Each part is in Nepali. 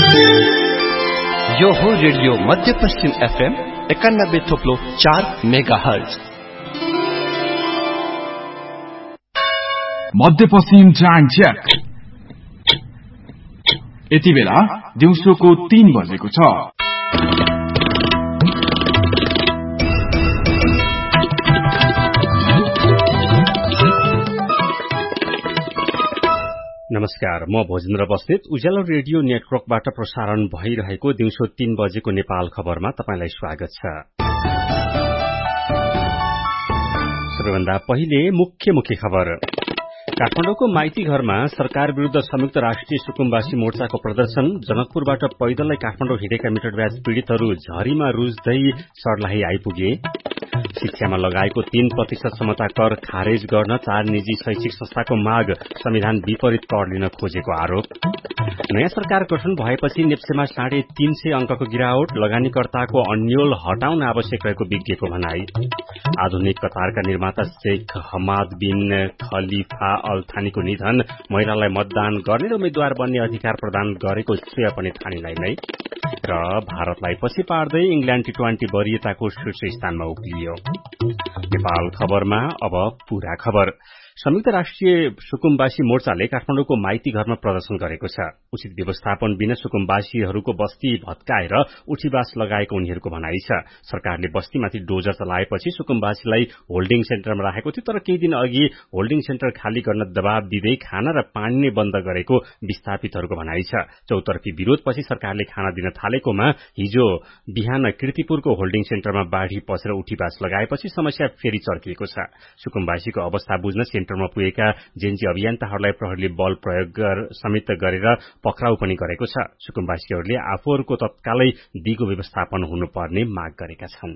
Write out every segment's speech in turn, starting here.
यो हो रेडियो मध्यपश्चिम FM 91.4 मेगाहर्ज। मध्यपश्चिम ज्याक यति बेला दिउँसोको 3 बजेको छ। नमस्कार, म भोजेन्द्र बस्नेत। उज्यालो रेडियो नेटवर्कबाट प्रसारण भइरहेको दिउँसो 3 बजेको नेपाल खबरमा तपाईंलाई स्वागत छ। सबैभन्दा पहिले मुख्य खबर। काठमाडौँको माइती घरमा सरकार विरूद्ध संयुक्त राष्ट्रिय सुकुम्बासी मोर्चाको प्रदर्शन। जनकपुरबाट पैदलै काठमाडौँ हिँडेका मिटर ब्याज पीड़ितहरू झरीमा रुज्दै सर्लाही आइपुगे। शिक्षामा लगाएको 3% समता कर खारेज गर्न 4 निजी शैक्षिक संस्थाको माग। संविधान विपरीत कर लिन खोजेको आरोप। नयाँ सरकार गठन भएपछि नेप्सेमा 350 अंकको गिरावट। लगानीकर्ताको अन्यल हटाउन आवश्यक रहेको विज्ञको भनाई। आधुनिक कतारका निर्माता शेख हमाद बिन खलिफा अल थानीको निधन। महिलालाई मतदान गर्ने र उम्मेद्वार बन्ने अधिकार प्रदान गरेको श्रेय पनि थानीलाई नै। र भारतलाई पछि पार्दै इंग्ल्याण्ड T20 वरियताको शीर्ष स्थानमा उक्लियो। नेपाल खबरमा अब पूरा खबर। संयुक्त राष्ट्रिय सुकुम्बासी मोर्चाले काठमाडौँको माइती घरमा प्रदर्शन गरेको छ। उचित व्यवस्थापन बिना सुकुम्बासीहरूको बस्ती भत्काएर उठीवास लगाएको उनीहरूको भनाइ छ। सरकारले बस्तीमाथि डोजर चलाएपछि सुकुम्बासीलाई होल्डिङ सेन्टरमा राखेको थियो, तर केही दिन अघि होल्डिङ सेन्टर खाली गर्न दबाव दिँदै खाना र पानी नै बन्द गरेको विस्थापितहरूको भनाइ छ। चौतर्फी विरोधपछि सरकारले खाना दिन थालेकोमा हिजो बिहान कीर्तिपुरको होल्डिङ सेन्टरमा बाढ़ी पसेर उठीवास लगाएपछि समस्या फेरि चर्किएको छ। सुकुम्बासीको अवस्था बुझ्न सेन्टरमा पुगेका जेएनजी अभियन्ताहरूलाई प्रहरीले बल प्रयोग समेत गरेर पक्राउ पनि गरेको छ। सुकुम्बासीहरूले आफूहरूको तत्कालै दिगो व्यवस्थापन हुनुपर्ने माग गरेका छन्।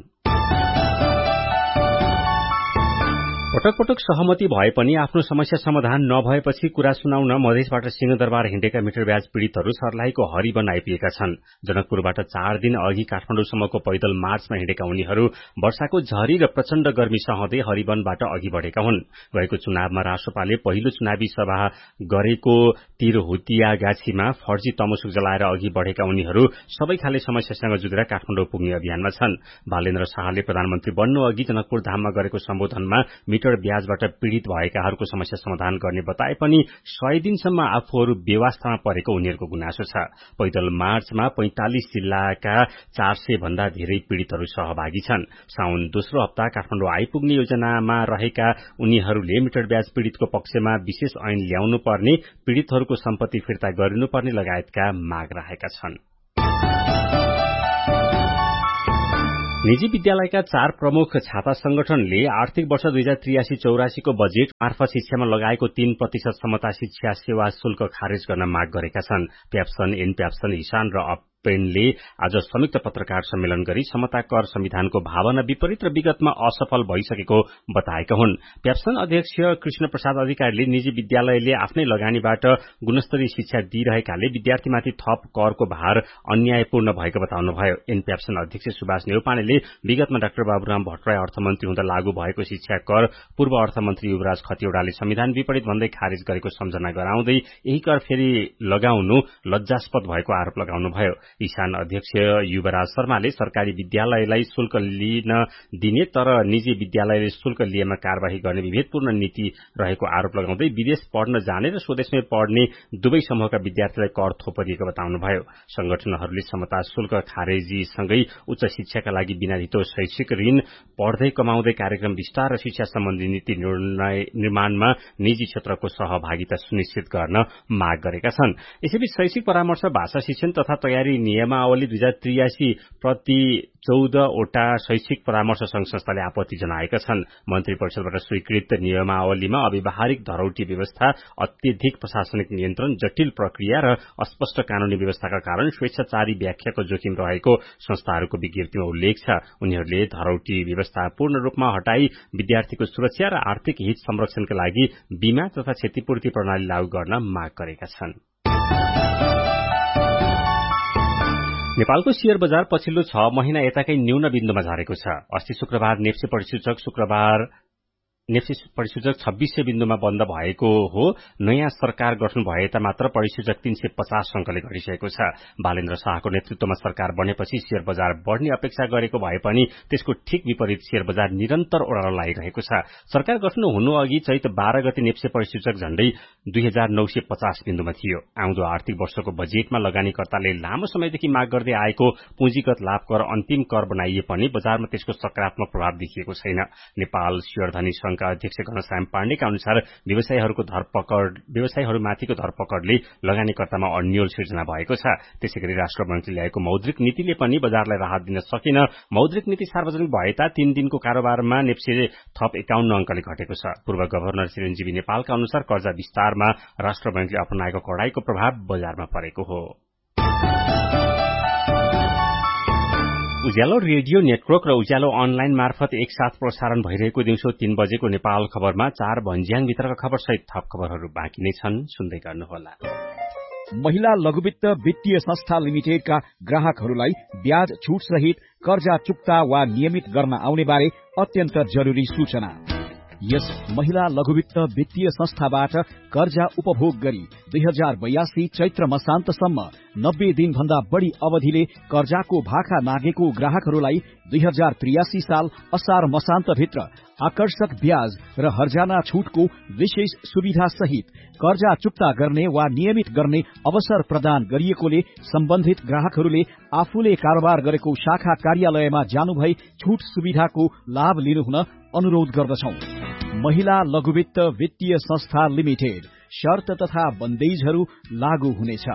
पटक पटक सहमति भए पनि आफ्नो समस्या समाधान नभएपछि कुरा सुनाउन मधेसबाट सिंहदरबार हिँडेका मिटर ब्याज पीड़ितहरू सर्लाहीको हरिवन आइपुगेका छन्। जनकपुरबाट 4 दिन अघि काठमाडौँसम्मको पैदल मार्चमा हिँडेका उनीहरू वर्षाको झरी र प्रचण्ड गर्मी सहँदै हरिवनबाट अघि बढ़ेका हुन्। गएको चुनावमा रासोपाले पहिलो चुनावी सभा गरेको तिरहुतियागाछीमा फर्जी तमसुक जलाएर अघि बढ़ेका उनीहरू सबै खाले समस्यासँग जुधेर काठमाडौँ पुग्ने अभियानमा छन्। बालेन्द्र शाहले प्रधानमन्त्री बन्नु अघि जनकपुर धाममा गरेको सम्बोधनमा मिटर ब्याजबाट पीड़ित भएकाहरूको समस्या समाधान गर्ने बताए पनि 100 दिनसम्म आफूहरू बेवास्तामा परेको उनीहरूको गुनासो छ। पैदल मार्चमा 45 जिल्लाका 400 भन्दा धेरै पीड़ितहरू सहभागी छन्। साउन दोस्रो हप्ता काठमाडौँ आइपुग्ने योजनामा रहेका उनीहरूले मिटर ब्याज पीड़ितको पक्षमा विशेष ऐन ल्याउनु पर्ने, पीड़ितहरूको सम्पत्ति फिर्ता गरिनुपर्ने लगायतका माग राखेका छन्। निजी विद्यालयका 4 प्रमुख छाता संगठनले आर्थिक वर्ष 2083-84 को बजेट मार्फत शिक्षामा लगाएको 3% समता शिक्षा सेवा शुल्क खारेज गर्न माग गरेका छन्। प्याप्सन, एनप्याप्सन, हिसान र पेनले आज संयुक्त पत्रकार सम्मेलन गरी समता कर संविधानको भावना विपरीत र विगतमा असफल भइसकेको बताएका हुन्। प्याप्सन अध्यक्ष कृष्ण प्रसाद अधिकारीले निजी विद्यालयले आफ्नै लगानीबाट गुणस्तरीय शिक्षा दिइरहेकाले विद्यार्थीमाथि थप करको भार अन्यायपूर्ण भएको बताउनुभयो। एनप्याप्सन अध्यक्ष सुभाष नेउपानेले विगतमा डाक्टर बाबुराम भट्टराई अर्थमन्त्री हुँदा लागू भएको शिक्षा कर पूर्व अर्थमन्त्री युवराज खतिवड़ाले संविधान विपरीत भन्दै खारेज गरेको सम्झना गराउँदै यही कर फेरि लगाउनु लज्जास्पद भएको आरोप लगाउनुभयो। ईशान अध्यक्ष युवराज शर्माले सरकारी विद्यालयलाई शुल्क लिन दिने तर निजी विद्यालयले शुल्क लिएमा कार्यवाही गर्ने विभेदपूर्ण नीति रहेको आरोप लगाउँदै विदेश पढ्न जाने र स्वदेशमै पढ्ने दुवै समूहका विद्यार्थीलाई कर थोपिएको बताउनुभयो। संगठनहरूले समता शुल्क खारेजीसँगै उच्च शिक्षाका लागि बिना धितो शैक्षिक ऋण, पढ्दै कमाउँदै कार्यक्रम विस्तार र शिक्षा सम्बन्धी नीति निर्माणमा निजी क्षेत्रको सहभागिता सुनिश्चित गर्न माग गरेका छन्। यसैबीच शैक्षिक परामर्श, भाषा शिक्षण तथा तयारी नियमावली 2083 प्रति 14 वटा शैक्षिक परामर्श संघ संस्थाले आपत्ति जनाएका छन्। मन्त्री परिषदबाट स्वीकृत नियमावलीमा अव्यावहारिक धरौटी व्यवस्था, अत्यधिक प्रशासनिक नियन्त्रण, जटिल प्रक्रिया र अस्पष्ट कानूनी व्यवस्थाका कारण स्वेच्छाचारी व्याख्याको जोखिम रहेको संस्थाहरूको विज्ञप्तिमा उल्लेख छ। उनीहरूले धरौटी व्यवस्था पूर्ण रूपमा हटाई विद्यार्थीको सुरक्षा र आर्थिक हित संरक्षणका लागि बीमा तथा क्षतिपूर्ति प्रणाली लागू गर्न माग गरेका छन्। नेपालको शेयर बजार पछिल्लो 6 महिना यताकै न्यून बिन्दुमा झरेको छ। अस्ति शुक्रबार नेप्से परिसूचक नेप्से परिसूचक 2600 बिन्दुमा बन्द भएको हो। नयाँ सरकार गठन भए त मात्र परिसूचक 350 अंकले घटिसकेको छ। बालेन्द्र शाहको नेतृत्वमा सरकार बनेपछि शेयर बजार बढ्ने अपेक्षा गरेको भए पनि त्यसको ठिक विपरीत शेयर बजार निरन्तर ओह्रालो लागिरहेको छ। सरकार गठन हुनु अघि चैत 12 गते नेप्से परिसूचक झण्डै 2950 बिन्दुमा थियो। आउँदो आर्थिक वर्षको बजेटमा लगानीकर्ताले लामो समयदेखि माग गर्दै आएको पुँजीगत लाभ कर अन्तिम कर बनाइए पनि बजारमा त्यसको सकारात्मक प्रभाव देखिएको छैन। नेपाल शेयरधनी संघका अध्यक्ष घनश्याम पाण्डेका अनुसार व्यवसायीहरूमाथिको धरपकड़ले लगानीकर्तामा अन्यल सिर्जना भएको छ। त्यसैगरी राष्ट्र बैंकले ल्याएको मौद्रिक नीतिले पनि बजारलाई राहत दिन सकेन। मौद्रिक नीति सार्वजनिक भए ता 3 दिनको कारोबारमा नेप्से थप 51 अंकले घटेको छ। पूर्व गभर्नर चिरञ्जीवी नेपालका अनुसार कर्जा विस्तारमा राष्ट्र बैंकले अपनाएको कडाईको प्रभाव बजारमा परेको हो। उज्यालो रेडियो नेटवर्क र उज्यालो अनलाइन मार्फत एकसाथ प्रसारण भइरहेको दिउँसो 3 बजेको नेपाल खबरमा 4 भन्ज्याङ भित्रका खबर सहित थप खबरहरू बाँकी नै छन्, सुन्दै गर्नुहोला। महिला लघुवित्त वित्तीय संस्था लिमिटेडका ग्राहकहरूलाई ब्याज छुट सहित कर्जा चुक्ता वा नियमित गर्न आउने बारे अत्यन्त जरुरी सूचना। यस महिला लघुवित्त वित्तीय संस्थाबाट कर्जा उपभोग गरी 2082 चैत्र मसान्तसम्म 90 दिनभन्दा बढ़ी अवधिले कर्जाको भाखा नागेको ग्राहकहरूलाई 2083 साल असार मसान्तभित्र आकर्षक ब्याज र हर्जाना छुटको विशेष सुविधा सहित कर्जा चुक्ता गर्ने वा नियमित गर्ने अवसर प्रदान गरिएकोले सम्बन्धित ग्राहकहरूले आफूले कारोबार गरेको शाखा कार्यालयमा जानुभई छुट सुविधाको लाभ लिनुहुन अनुरोध गर्दछौं। महिला लघुवित्त वित्तीय संस्था लिमिटेड, शर्त तथा बन्देजहरू लागू हुनेछ।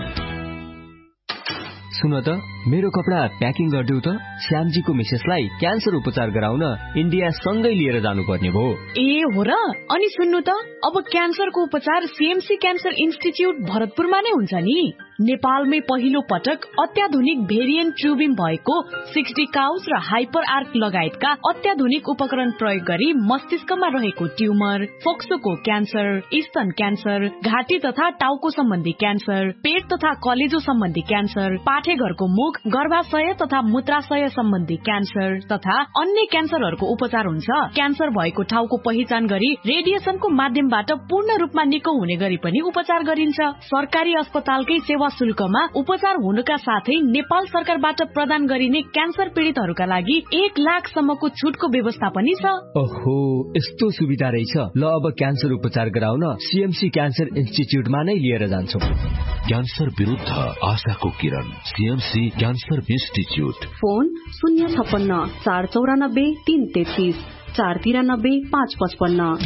सुन त, मेरो कपडा प्याकिङ गरिदेऊ त। श्यामजीको मिसेसलाई क्यान्सर उपचार गराउन इन्डिया सँगै लिएर जानुपर्ने भो। ए हो र? अनि सुन्नु त, अब क्यान्सरको उपचार सीएमसी क्यान्सर इन्स्टिच्युट भरतपुरमा नै हुन्छ नि। नेपालमै पहिलो पटक अत्याधुनिक भेरिएन्ट ट्युबिम भएको 60 काउस र हाइपर आर्क लगायतका अत्याधुनिक उपकरण प्रयोग गरी मस्तिष्कमा रहेको ट्युमर, फोक्सोको क्यान्सर, स्तन क्यान्सर, घाँटी तथा टाउको सम्बन्धी क्यान्सर, पेट तथा कलेजो सम्बन्धी क्यान्सर, पाठेघरको मुख, गर्भाशय तथा मूत्राशय सम्बन्धी क्यान्सर तथा अन्य क्यान्सरहरूको उपचार हुन्छ। क्यान्सर भएको ठाउँको पहिचान गरी रेडिएसनको माध्यमबाट पूर्ण रूपमा निको हुने गरी पनि उपचार गरिन्छ। सरकारी अस्पतालकै सेवा शुल्कमा उपचार हुनुका साथै नेपाल सरकारबाट प्रदान गरिने क्यान्सर पीड़ितहरूका लागि 1 लाखसम्मको छुटको व्यवस्था पनि छ। ओहो, यस्तो सुविधा रहेछ। ल, अब क्यान्सर उपचार गराउन सीएमसी क्यान्सर इन्स्टिच्युटमा नै लिएर जान्छौं। क्यान्सर विरुद्ध आशाको किरण, सीएमसी क्यान्सर इन्स्टिच्युट। फोन 056 494 333 493 555।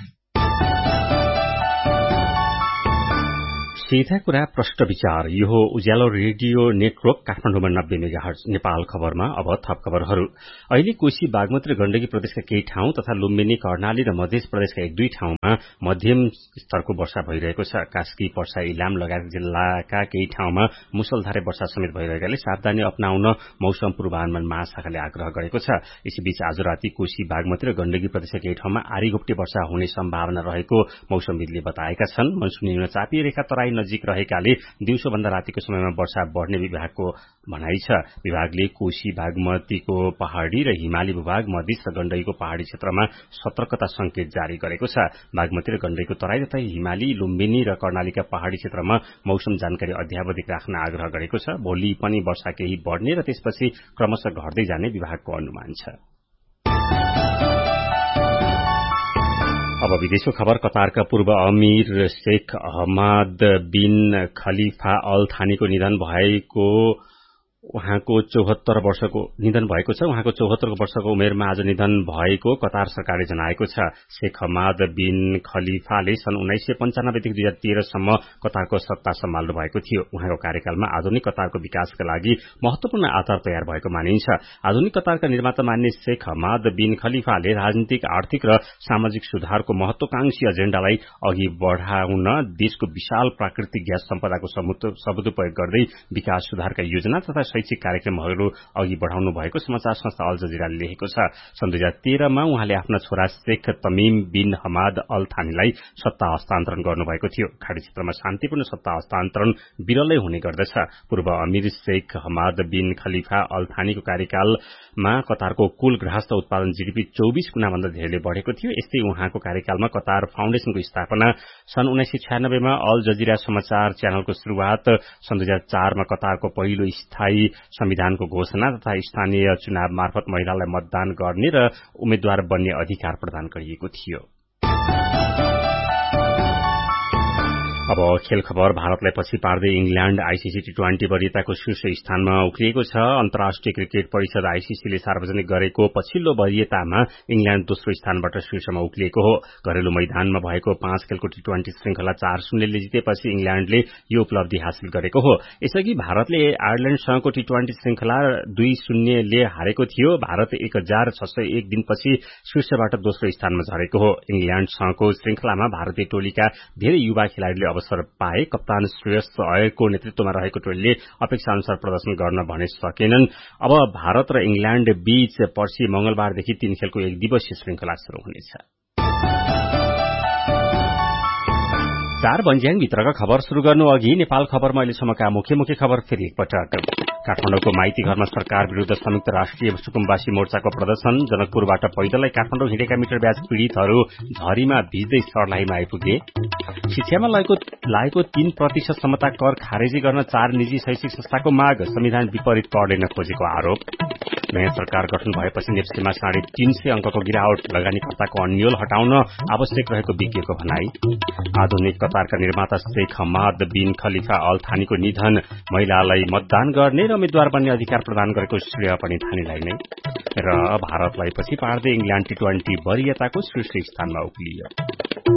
सीधा कुरा प्रश्न विचार। यो हो उज्यालो रेडियो नेटवर्क काठमाडौँमा 90 मेगाहर्ज। नेपाल खबरमा अब थप खबरहरू। अहिले कोशी बागमती र गण्डकी प्रदेशका केही ठाउँ तथा लुम्बिनी, कर्णाली र मध्य प्रदेशका 1-2 ठाउँमा मध्यम स्तरको वर्षा भइरहेको छ। कास्की, पर्सा, इलाम लगायत जिल्लाका केही ठाउँमा मुसलधारे वर्षा समेत भइरहेकाले सावधानी अपनाउन मौसम पूर्वानुमान महाशाखाले आग्रह गरेको छ। यसैबीच आज राति कोशी बागमती र गण्डकी प्रदेशका केही ठाउँमा आरीघोप्टे वर्षा हुने सम्भावना रहेको मौसमविदले बताएका छन्। मनसुनी निम्नचापीय रेखा तराई नजिक रहेकाले दिउँसोभन्दा रातिको समयमा वर्षा बढ्ने विभागको भनाइ छ। विभागले कोशी बागमतीको पहाड़ी र हिमाली भूभाग, मधेस र गण्डकीको पहाड़ी क्षेत्रमा सतर्कता संकेत जारी गरेको छ। बागमती र गण्डकीको तराई तथा हिमाली, लुम्बिनी र कर्णालीका पहाड़ी क्षेत्रमा मौसम जानकारी अध्यावधिक राख्न आग्रह गरेको छ। भोलि पनि वर्षा केही बढ्ने र त्यसपछि क्रमशः घट्दै जाने विभागको अनुमान छ। अब विदेशको खबर। कतारका पूर्व अमीर शेख हमाद बिन खलिफा अल थानीको निधन भएको उहाँको 74 वर्षको उमेरमा आज निधन भएको कतार सरकारले जनाएको छ। शेख हमाद बिन खलिफाले सन् 1995 देखि 2013 सम्म कतारको सत्ता सम्हाल्नु भएको थियो। उहाँको कार्यकालमा आधुनिक कतारको विकासका लागि महत्वपूर्ण आधार तयार भएको मानिन्छ। आधुनिक कतारका निर्माता मान्ने शेख हमाद बिन खलिफाले राजनीतिक, आर्थिक र सामाजिक सुधारको महत्वाकांक्षी एजेण्डालाई अघि बढ़ाउन देशको विशाल प्राकृतिक ग्यास सम्पदाको सदुपयोग गर्दै विकास सुधारका योजना तथा शैक्षिक कार्यक्रमहरू अघि बढ़ाउनु भएको समाचार संस्था अल जजिराले लेखेको छ। सन् 2013 मा उहाँले आफ्ना छोरा शेख तमिम बिन हमाद अल थानीलाई सत्ता हस्तान्तरण गर्नुभएको थियो। खाडी क्षेत्रमा शान्तिपूर्ण सत्ता हस्तान्तरण विरलै हुने गर्दछ। पूर्व अमीर शेख हमाद बिन खलिफा अल थानीको कार्यकालमा कतारको कुल गृहस्थ उत्पादन जीडीपी 24 गुणाभन्दा धेरैले बढ़ेको थियो। यस्तै उहाँको कार्यकालमा कतार फाउन्डेशनको स्थापना, सन् 1996 मा अल जजिरा समाचार च्यानलको शुरूआत, सन् 2004 मा कतारको पहिलो स्थायी संविधानको घोषणा तथा स्थानीय चुनाव मार्फत महिलालाई मतदान गर्ने र उम्मेद्वार बन्ने अधिकार प्रदान गरिएको थियो। अब खेल खबर। भारतलाई पछि पार्दै इंग्ल्याण्ड आईसीसी टी20 वरियताको शीर्ष स्थानमा उक्लिएको छ। अन्तर्राष्ट्रिय क्रिकेट परिषद आईसीसीले सार्वजनिक गरेको पछिल्लो वरियतामा इंग्ल्याण्ड दोस्रो स्थानबाट शीर्षमा उक्लिएको हो। घरेलु मैदानमा भएको 5 खेलको टी20 श्रृंखला 4-0 ले जितेपछि इंग्ल्याण्डले यो उपलब्धि हासिल गरेको हो। यसअघि भारतले आयरल्याण्डसँगको टी20 श्रृंखला 2-0 ले हारेको थियो। भारत 1601 दिनपछि शीर्षबाट दोस्रो स्थानमा झरेको हो। इंग्ल्याण्डसँगको श्रृंखलामा भारतीय टोलीका धेरै युवा खेलाड़ीले अवसर पाए। कप्तान श्रेयस अय्यरको नेतृत्वमा रहेको टोलीले अपेक्षा अनुसार प्रदर्शन गर्न भने सकेनन्। अब भारत र इंग्ल्याण्ड बीच पर्सि मंगलबारदेखि 3 खेलको एक दिवसीय श्रृंखला शुरू हुनेछ। 4 बन्ज्याङ भित्रका खबर शुरू गर्नु अघि नेपाल खबरमा अहिलेसम्मका मुख्य खबर फेरि एकपटक। काठमाडौँको माइती घरमा सरकार विरूद्ध संयुक्त राष्ट्रिय सुकुम्बासी मोर्चाको प्रदर्शन। जनकपुरबाट पैदलै काठमाडौँ हिँडेका मिटर ब्याज पीड़ितहरू झरीमा भिज्दै सर्लाहीमा आइपुगे। शिक्षामा लागेको 3% समता कर खारेजी गर्न 4 निजी शैक्षिक संस्थाको माग। संविधान विपरीत कर लिन खोजेको आरोप। नयाँ सरकार गठन भएपछि नेप्सेमा 350 अंकको गिरावट। लगानीकर्ताको अन्यल हटाउन आवश्यक रहेको विज्ञको भनाई। आधुनिक कतारका निर्माता शेख हमाद बिन खलिफा अल थानीको निधन। महिलालाई मतदान गर्ने र उम्मेद्वार बन्ने अधिकार प्रदान गरेको श्रेय पनि थानीलाई नै। र भारतलाई पछि पार्दै इंग्ल्याण्ड टी20 वरियताको शीर्ष स्थानमा उक्लियो।